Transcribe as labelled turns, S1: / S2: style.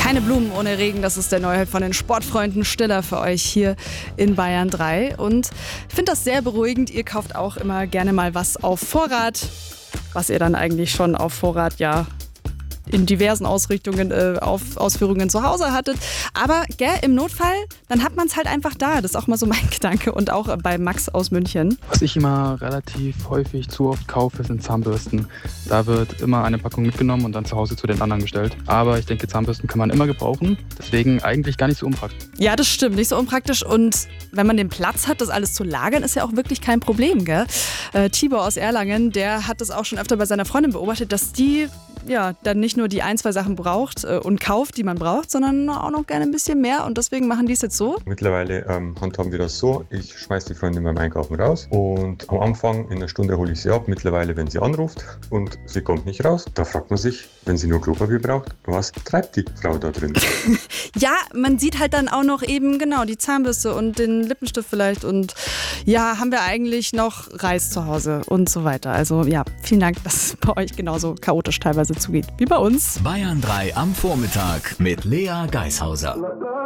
S1: Keine Blumen ohne Regen, das ist der neue Hit von den Sportfreunden Stiller für euch hier in Bayern 3. Und ich finde das sehr beruhigend. Ihr kauft auch immer gerne mal was auf Vorrat, was ihr dann eigentlich schon auf Vorrat in diversen Ausführungen zu Hause hattet. Aber im Notfall, dann hat man es halt einfach da. Das ist auch mal so mein Gedanke. Und auch bei Max aus München.
S2: Was ich immer relativ häufig zu oft kaufe, sind Zahnbürsten. Da wird immer eine Packung mitgenommen und dann zu Hause zu den anderen gestellt. Aber ich denke, Zahnbürsten kann man immer gebrauchen. Deswegen eigentlich gar nicht so unpraktisch.
S1: Ja, das stimmt. Nicht so unpraktisch. Und wenn man den Platz hat, das alles zu lagern, ist ja auch wirklich kein Problem, gell? Tibor aus Erlangen, der hat das auch schon öfter bei seiner Freundin beobachtet, dass die dann nicht nur die 1, 2 Sachen braucht und kauft, die man braucht, sondern auch noch gerne ein bisschen mehr. Und deswegen machen die es jetzt so.
S3: Mittlerweile handhaben wir das so, ich schmeiße die Freundin beim Einkaufen raus und am Anfang in einer Stunde hole ich sie ab. Mittlerweile, wenn sie anruft und sie kommt nicht raus, da fragt man sich, wenn sie nur Klopapier braucht, was treibt die Frau da drin?
S1: Ja, man sieht halt dann auch noch eben genau die Zahnbürste und den Lippenstift vielleicht und haben wir eigentlich noch Reis zu Hause und so weiter. Also vielen Dank, dass es bei euch genauso chaotisch teilweise zugeht wie bei uns.
S4: Bayern 3 am Vormittag mit Lea Geishauser.